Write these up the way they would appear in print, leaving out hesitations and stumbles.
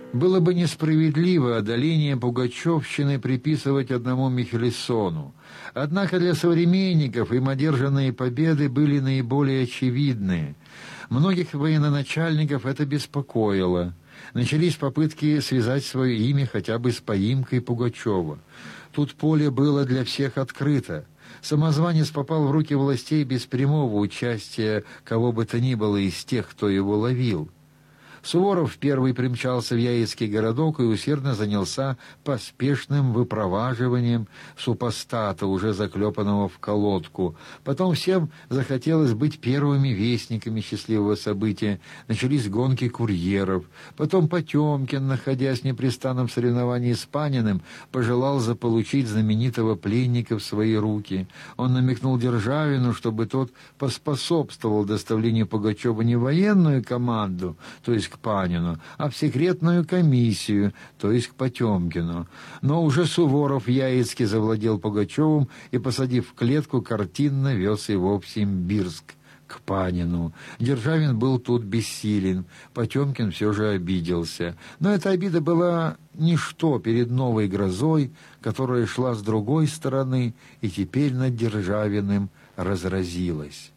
Было бы несправедливо одоление пугачевщины приписывать одному Михельсону. Однако для современников им одержанные победы были наиболее очевидны. Многих военачальников это беспокоило. Начались попытки связать свое имя хотя бы с поимкой Пугачева. Тут поле было для всех открыто. Самозванец попал в руки властей без прямого участия кого бы то ни было из тех, кто его ловил. Суворов первый примчался в Яицкий городок и усердно занялся поспешным выпроваживанием супостата, уже заклепанного в колодку. Потом всем захотелось быть первыми вестниками счастливого события. Начались гонки курьеров. Потом Потемкин, находясь в непрестанном соревновании с Паниным, пожелал заполучить знаменитого пленника в свои руки. Он намекнул Державину, чтобы тот поспособствовал доставлению Пугачева не в военную команду, то есть к Панину, а в секретную комиссию, то есть к Потемкину. Но уже Суворов Яицкий завладел Пугачевым и, посадив в клетку, картинно вез его в Симбирск к Панину. Державин был тут бессилен, Потемкин все же обиделся. Но эта обида была ничто перед новой грозой, которая шла с другой стороны и теперь над Державиным разразилась.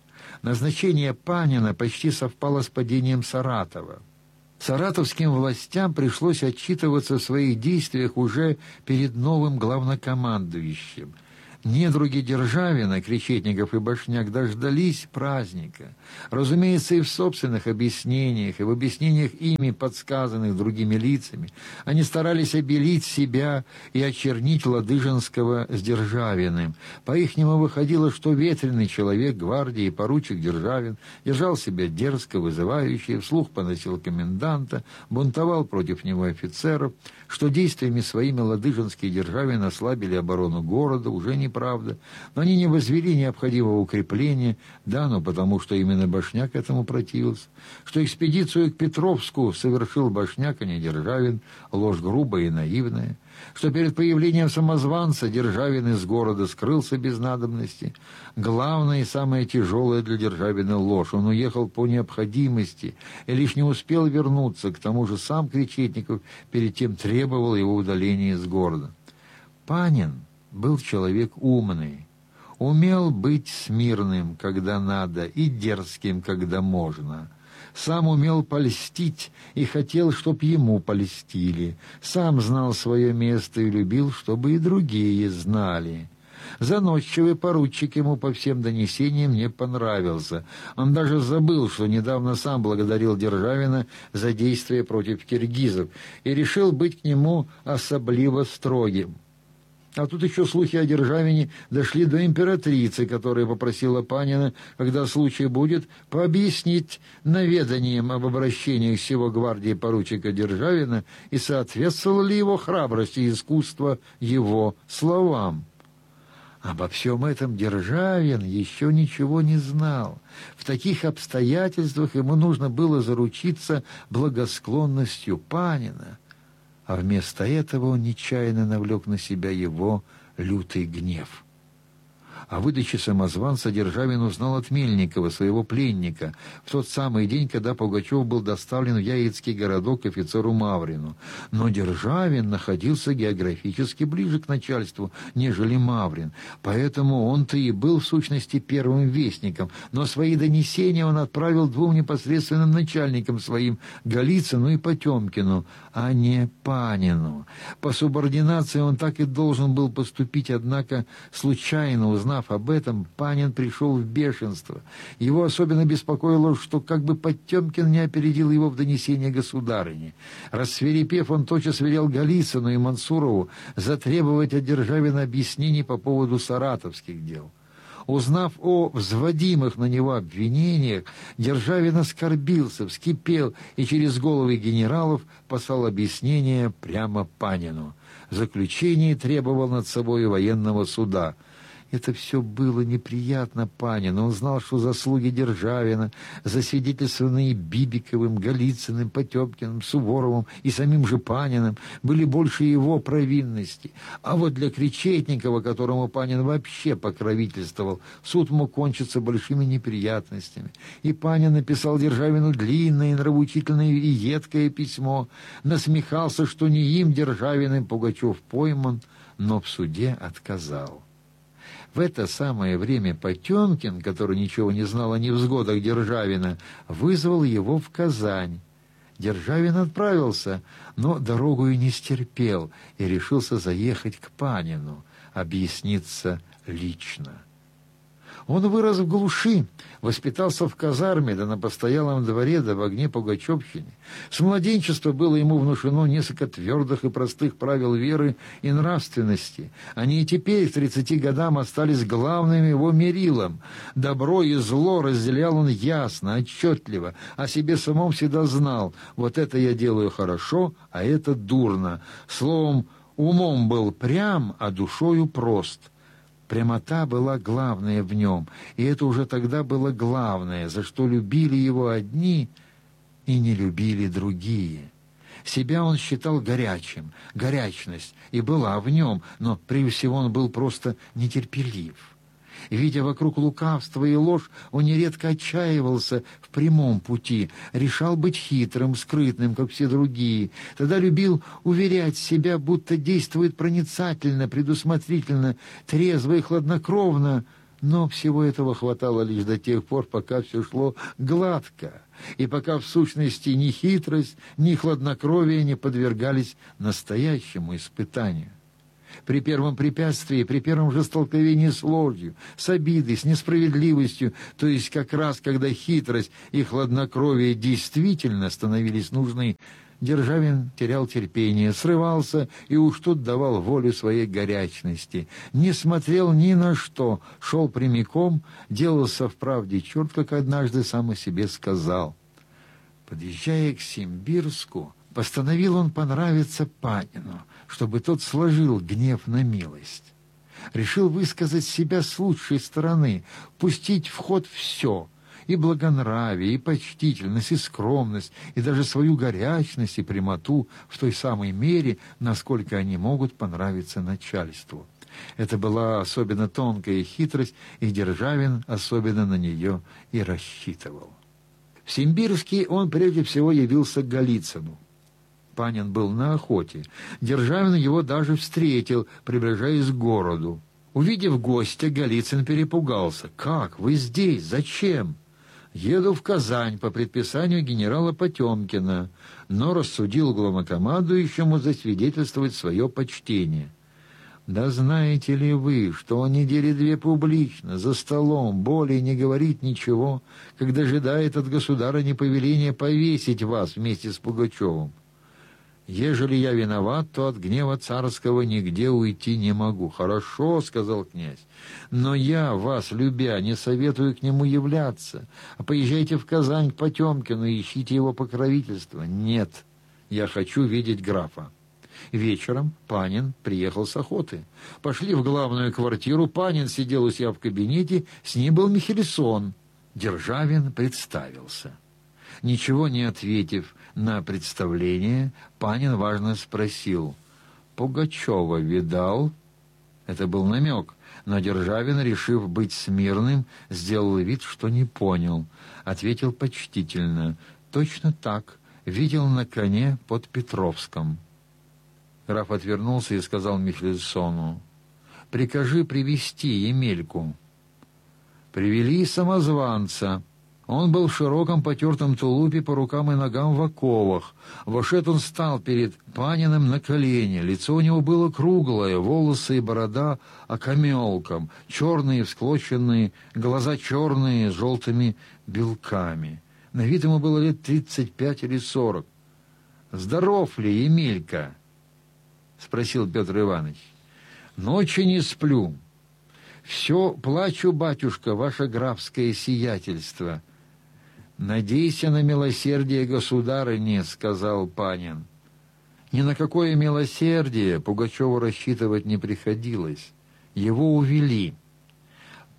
Назначение Панина почти совпало с падением Саратова. Саратовским властям пришлось отчитываться в своих действиях уже перед новым главнокомандующим. Недруги Державина, Кречетников и Башняк, дождались праздника. Разумеется, и в собственных объяснениях, и в объяснениях ими, подсказанных другими лицами, они старались обелить себя и очернить Ладыжинского с Державиным. По-ихнему выходило, что ветреный человек гвардии, поручик Державин, держал себя дерзко, вызывающе, вслух поносил коменданта, бунтовал против него офицеров, что действиями своими Ладыжинский и Державин ослабили оборону города, уже неправда, но они не возвели необходимого укрепления, да, но потому что именно Башняк этому противился, что экспедицию к Петровску совершил Башняк, а не Державин, ложь грубая и наивная, что перед появлением самозванца Державин из города скрылся без надобности. Главное и самое тяжелое для Державина ложь. Он уехал по необходимости и лишь не успел вернуться. К тому же сам Кречетников перед тем требовал его удаления из города. Панин был человек умный, умел быть смирным, когда надо, и дерзким, когда можно. Сам умел польстить и хотел, чтоб ему польстили. Сам знал свое место и любил, чтобы и другие знали. Заносчивый поручик ему по всем донесениям не понравился. Он даже забыл, что недавно сам благодарил Державина за действия против киргизов и решил быть к нему особливо строгим. А тут еще слухи о Державине дошли до императрицы, которая попросила Панина, когда случай будет, пообъяснить наведанием об обращениях всего гвардии поручика Державина и соответствовала ли его храбрость и искусство его словам. Обо всем этом Державин еще ничего не знал. В таких обстоятельствах ему нужно было заручиться благосклонностью Панина, а вместо этого он нечаянно навлек на себя его лютый гнев. О выдаче самозванца Державин узнал от Мельникова, своего пленника, в тот самый день, когда Пугачев был доставлен в Яицкий городок к офицеру Маврину. Но Державин находился географически ближе к начальству, нежели Маврин, поэтому он-то и был в сущности первым вестником, но свои донесения он отправил двум непосредственным начальникам своим, Голицыну и Потемкину, а не Панину. По субординации он так и должен был поступить, однако, случайно узнав об этом, Панин пришел в бешенство. Его особенно беспокоило, что как бы Потемкин не опередил его в донесении государыне. Рассвирепев, он тотчас велел Голицыну и Мансурову затребовать от Державина объяснений по поводу саратовских дел. Узнав о взводимых на него обвинениях, Державин оскорбился, вскипел и через головы генералов послал объяснение прямо Панину. В заключении требовал над собой военного суда. Это все было неприятно Панину. Он знал, что заслуги Державина, засвидетельствованные Бибиковым, Голицыным, Потемкиным, Суворовым и самим же Паниным, были больше его провинности. А вот для Кречетникова, которому Панин вообще покровительствовал, суд мог кончиться большими неприятностями. И Панин написал Державину длинное, нравоучительное и едкое письмо, насмехался, что не им, Державиным, Пугачев пойман, но в суде отказал. В это самое время Потемкин, который ничего не знал о невзгодах Державина, вызвал его в Казань. Державин отправился, но дорогу и не стерпел и решился заехать к Панину, объясниться лично. Он вырос в глуши, воспитался в казарме, да на постоялом дворе, да в огне Пугачевщине. С младенчества было ему внушено несколько твердых и простых правил веры и нравственности. Они и теперь, к 30 годам, остались главным его мерилом. Добро и зло разделял он ясно, отчетливо, о себе самом всегда знал: вот это я делаю хорошо, а это дурно. Словом, умом был прям, а душою прост. Прямота была главная в нем, и это уже тогда было главное, за что любили его одни и не любили другие. Себя он считал горячим, горячность и была в нем, но прежде всего он был просто нетерпелив. Видя вокруг лукавство и ложь, он нередко отчаивался в прямом пути, решал быть хитрым, скрытным, как все другие. Тогда любил уверять себя, будто действует проницательно, предусмотрительно, трезво и хладнокровно, но всего этого хватало лишь до тех пор, пока все шло гладко, и пока в сущности ни хитрость, ни хладнокровие не подвергались настоящему испытанию. При первом препятствии, при первом же столкновении с ложью, с обидой, с несправедливостью, то есть как раз, когда хитрость и хладнокровие действительно становились нужны, Державин терял терпение, срывался и уж тут давал волю своей горячности. Не смотрел ни на что, шел прямиком, делался вправде черт, как однажды сам о себе сказал. Подъезжая к Симбирску, постановил он понравиться Панину, чтобы тот сложил гнев на милость. Решил высказать себя с лучшей стороны, пустить в ход все — и благонравие, и почтительность, и скромность, и даже свою горячность и прямоту в той самой мере, насколько они могут понравиться начальству. Это была особенно тонкая хитрость, и Державин особенно на нее и рассчитывал. В Симбирске он прежде всего явился к Голицыну. Панин был на охоте. Державин его даже встретил, приближаясь к городу. Увидев гостя, Голицын перепугался. «Как? Вы здесь? Зачем?» «Еду в Казань по предписанию генерала Потемкина, но рассудил главнокомандующему засвидетельствовать свое почтение». «Да знаете ли вы, что он недели 2 публично, за столом, более не говорит ничего, когда ожидает от государыни повеления повесить вас вместе с Пугачевым? Ежели я виноват, то от гнева царского нигде уйти не могу». «Хорошо, — сказал князь, — но я, вас любя, не советую к нему являться, а поезжайте в Казань к Потемкину и ищите его покровительства». «Нет, я хочу видеть графа». Вечером Панин приехал с охоты. Пошли в главную квартиру. Панин сидел у себя в кабинете, с ним был Михельсон. Державин представился. Ничего не ответив на представление, Панин важно спросил: «Пугачева видал?» Это был намек, но Державин, решив быть смирным, сделал вид, что не понял. Ответил почтительно: «Точно так, видел на коне под Петровском». Граф отвернулся и сказал Михельсону: «Прикажи привести Емельку». Привели самозванца. Он был в широком потертом тулупе, по рукам и ногам в оковах. Вошед он стал перед Паниным на колени. Лицо у него было круглое, волосы и борода окамелком, черные, всклоченные, глаза черные, с желтыми белками. На вид ему было лет 35 или 40. «Здоров ли, Емелька?» — спросил Петр Иванович. «Ночи не сплю. Все плачу, батюшка, ваше графское сиятельство». «Надейся на милосердие государыни», — сказал Панин. Ни на какое милосердие Пугачеву рассчитывать не приходилось. Его увели.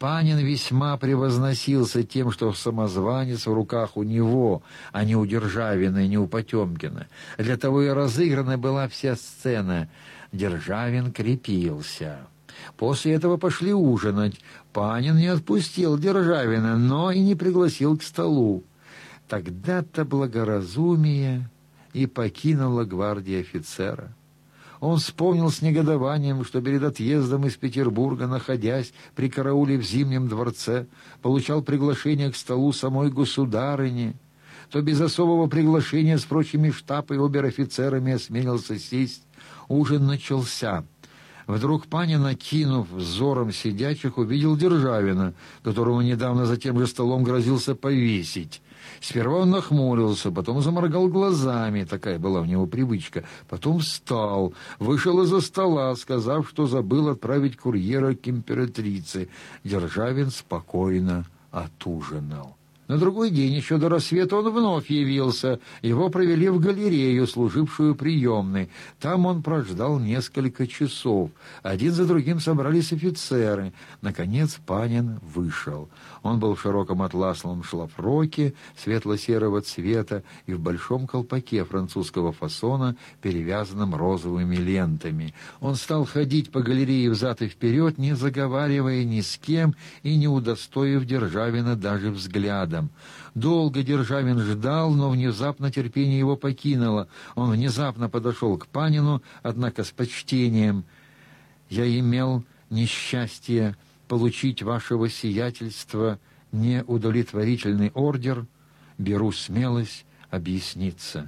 Панин весьма превозносился тем, что самозванец в руках у него, а не у Державина и не у Потемкина. Для того и разыграна была вся сцена. Державин крепился. После этого пошли ужинать. Панин не отпустил Державина, но и не пригласил к столу. Тогда-то благоразумие и покинуло гвардии офицера. Он вспомнил с негодованием, что перед отъездом из Петербурга, находясь при карауле в Зимнем дворце, получал приглашение к столу самой государыни, то без особого приглашения с прочими штаб и обер-офицерами осмелился сесть. Ужин начался. Вдруг Панин, окинув взором сидячих, увидел Державина, которого недавно за тем же столом грозился повесить. Сперва он нахмурился, потом заморгал глазами, такая была у него привычка, потом встал, вышел из-за стола, сказав, что забыл отправить курьера к императрице. Державин спокойно отужинал. На другой день, еще до рассвета, он вновь явился. Его провели в галерею, служившую приемной. Там он прождал несколько часов. Один за другим собрались офицеры. Наконец Панин вышел. Он был в широком атласном шлафроке светло-серого цвета и в большом колпаке французского фасона, перевязанном розовыми лентами. Он стал ходить по галерее взад и вперед, не заговаривая ни с кем и не удостоив Державина даже взглядом. Долго Державин ждал, но внезапно терпение его покинуло. Он внезапно подошел к Панину, однако с почтением. «Я имел несчастье получить вашего сиятельства неудовлетворительный ордер. Беру смелость объясниться».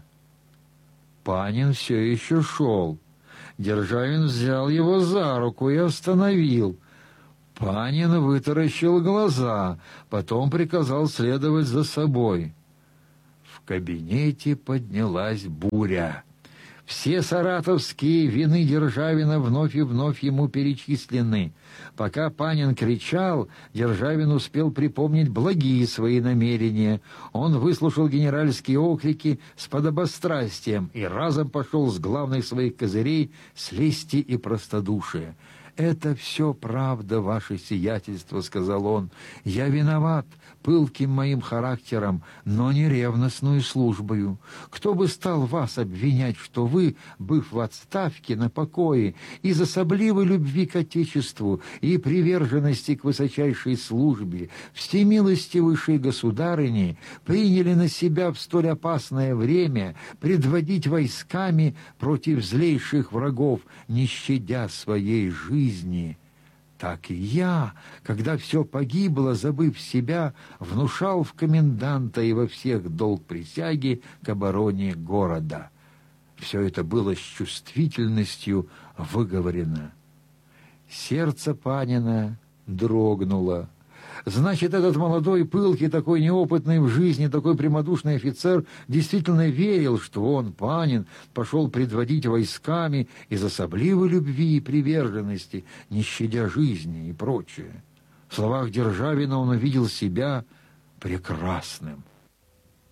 Панин все еще шел. Державин взял его за руку и остановил. Панин вытаращил глаза, потом приказал следовать за собой. В кабинете поднялась буря. Все саратовские вины Державина вновь и вновь ему перечислены. Пока Панин кричал, Державин успел припомнить благие свои намерения. Он выслушал генеральские окрики с подобострастием и разом пошел с главных своих козырей с лести и простодушия. «Это все правда, ваше сиятельство», — сказал он. «Я виноват пылким моим характером, но не ревностную службою. Кто бы стал вас обвинять, что вы, быв в отставке на покое, из особливой любви к Отечеству и приверженности к высочайшей службе, всемилостивейшей государыни, приняли на себя в столь опасное время предводить войсками против злейших врагов, не щадя своей жизни. Так и я, когда все погибло, забыв себя, внушал в коменданта и во всех долг присяги к обороне города». Все это было с чувствительностью выговорено. Сердце Панина дрогнуло. Значит, этот молодой, пылкий, такой неопытный в жизни, такой прямодушный офицер действительно верил, что он, Панин, пошел предводить войсками из особливой любви и приверженности, не щадя жизни и прочее. В словах Державина он увидел себя прекрасным.